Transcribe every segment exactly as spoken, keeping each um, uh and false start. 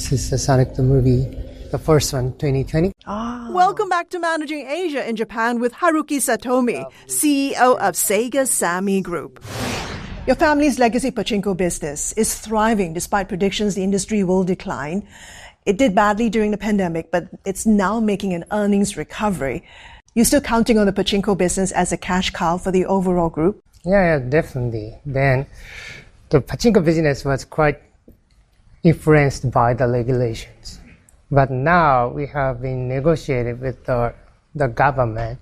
this is the Sonic the movie, the first one, twenty twenty. Oh. Welcome back to Managing Asia in Japan with Haruki Satomi, C E O of Sega Sammy Group. Your family's legacy pachinko business is thriving despite predictions the industry will decline. It did badly during the pandemic, but it's now making an earnings recovery. You're still counting on the pachinko business as a cash cow for the overall group? Yeah, yeah, definitely. Then the pachinko business was quite influenced by the regulations. But now we have been negotiated with the, the government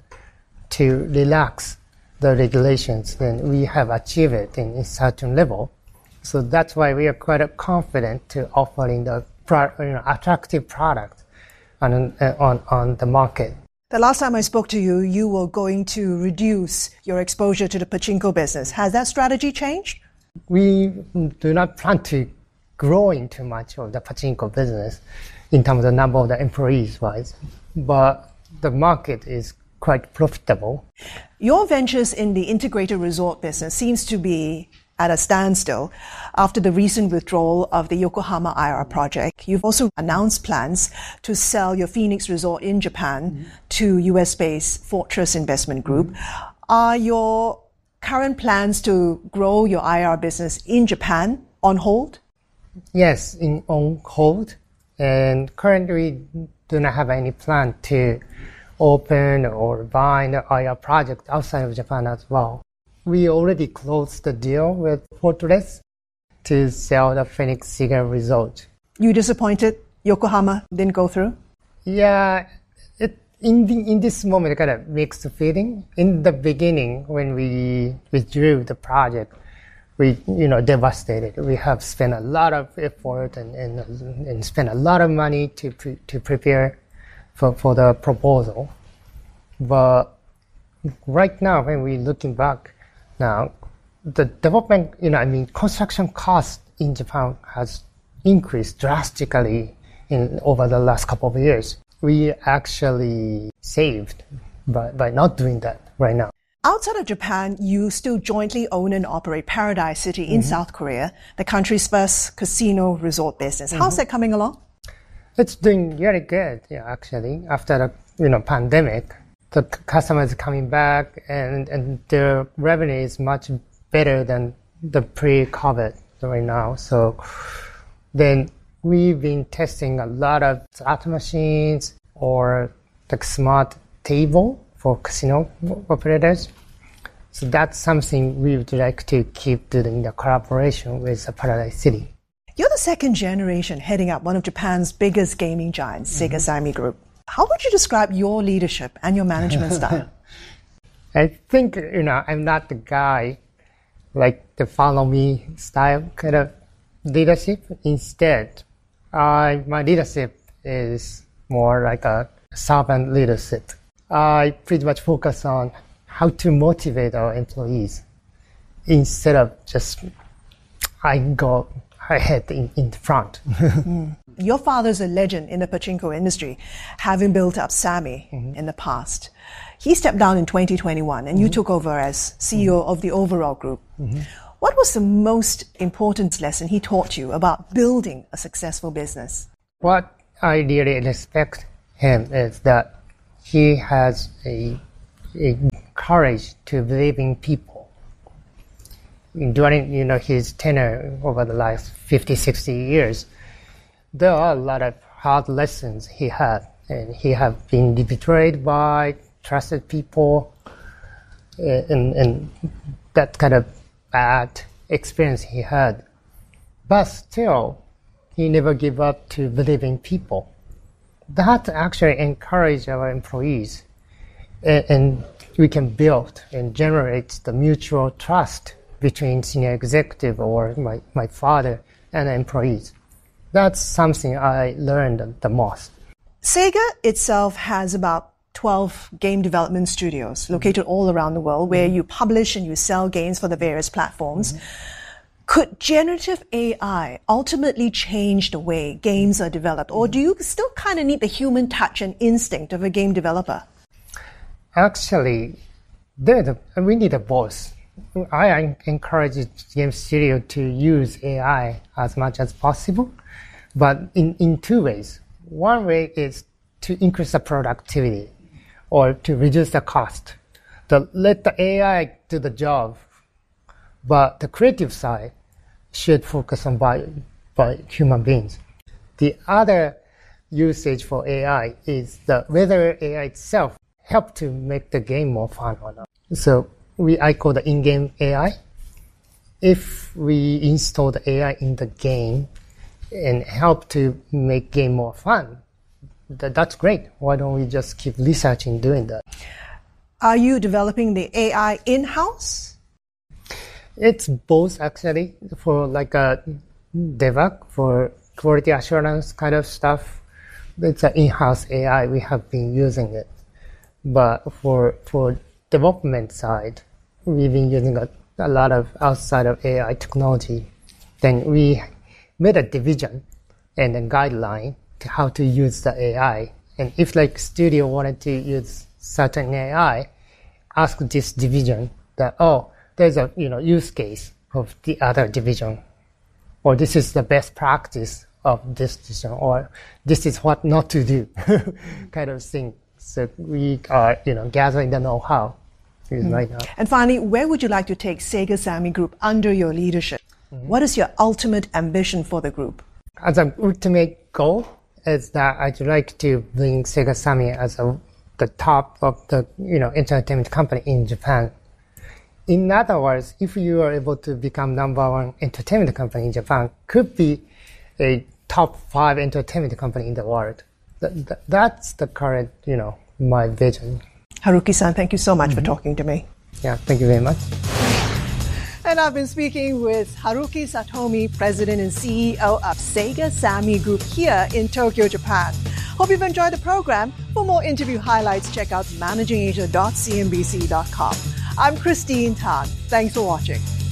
to relax the regulations. Then we have achieved it in a certain level. So that's why we are quite confident to offering the pro, you know, attractive product on, on, on the market. The last time I spoke to you, you were going to reduce your exposure to the pachinko business. Has that strategy changed? We do not plan to grow into much of the pachinko business in terms of the number of the employees wise, but the market is quite profitable. Your ventures in the integrated resort business seems to be at a standstill after the recent withdrawal of the Yokohama I R project. You've also announced plans to sell your Phoenix resort in Japan mm-hmm. to U S-based Fortress Investment Group. Mm-hmm. Are your current plans to grow your I R business in Japan on hold? Yes, in on hold. And currently we do not have any plan to open or buy the I R project outside of Japan as well. We already closed the deal with Fortress to sell the Phoenix Cigar Resort. You disappointed? Yokohama didn't go through? Yeah, it, in the, in this moment, it kind of mixed feeling. In the beginning, when we withdrew the project, we, you know, devastated. We have spent a lot of effort and, and, and spent a lot of money to pre, to prepare for, for the proposal. But right now, when we're looking back, now, the development, you know, I mean, construction cost in Japan has increased drastically in over the last couple of years. We actually saved by, by not doing that right now. Outside of Japan, you still jointly own and operate Paradise City in mm-hmm. South Korea, the country's first casino resort business. Mm-hmm. How's that coming along? It's doing really good, yeah, actually. After the, you know, pandemic, the customers coming back and, and their revenue is much better than the pre-COVID right now. So then we've been testing a lot of slot machines or the smart table for casino operators. So that's something we would like to keep doing the collaboration with Paradise City. You're the second generation heading up one of Japan's biggest gaming giants, mm-hmm. Sega Sammy Group. How would you describe your leadership and your management style? I think, you know, I'm not the guy like the follow me style kind of leadership. Instead, uh, my leadership is more like a servant leadership. I pretty much focus on how to motivate our employees instead of just I go ahead in, in front. mm. Your father's a legend in the pachinko industry, having built up Sammy mm-hmm. in the past. He stepped down in twenty twenty-one and mm-hmm. you took over as C E O mm-hmm. of the overall group. Mm-hmm. What was the most important lesson he taught you about building a successful business? What I really respect him is that he has a, a courage to believe in people. During, you know, his tenure over the last fifty, sixty years, there are a lot of hard lessons he had, and he have been betrayed by trusted people, and, and that kind of bad experience he had. But still, he never gave up to believe in people. That actually encouraged our employees, and, and we can build and generate the mutual trust between senior executive or my, my father and employees. That's something I learned the most. Sega itself has about twelve game development studios located all around the world where you publish and you sell games for the various platforms. Mm-hmm. Could generative A I ultimately change the way games are developed, or do you still kind of need the human touch and instinct of a game developer? Actually, the, we need a both. I encourage game studio to use A I as much as possible, but in, in two ways. One way is to increase the productivity or to reduce the cost. To let the A I do the job, but the creative side should focus on by, by human beings. The other usage for A I is the whether A I itself help to make the game more fun or not. So we I call the in-game A I. If we install the A I in the game and help to make game more fun, that, that's great. Why don't we just keep researching doing that? Are you developing the A I in-house? It's both actually, for like a DevOps, for quality assurance kind of stuff. It's an in-house A I. We have been using it. But for for development side, we've been using a, a lot of outside of A I technology. Then we made a division and a guideline to how to use the A I. And if like studio wanted to use certain A I, ask this division that, oh, there's a you know use case of the other division, or this is the best practice of this division, or this is what not to do, kind of thing. So we are you know gathering the know-how mm. right now. And finally, where would you like to take Sega Sammy Group under your leadership? Mm-hmm. What is your ultimate ambition for the group? As an ultimate goal is that I'd like to bring Sega Sammy as a, the top of the you know entertainment company in Japan. In other words, if you are able to become number one entertainment company in Japan, could be a top five entertainment company in the world. That, that, that's the current, you know, my vision. Haruki-san, thank you so much mm-hmm. for talking to me. Yeah, thank you very much. And I've been speaking with Haruki Satomi, President and C E O of Sega Sammy Group here in Tokyo, Japan. Hope you've enjoyed the program. For more interview highlights, check out managing asia dot c n b c dot com. I'm Christine Tan. Thanks for watching.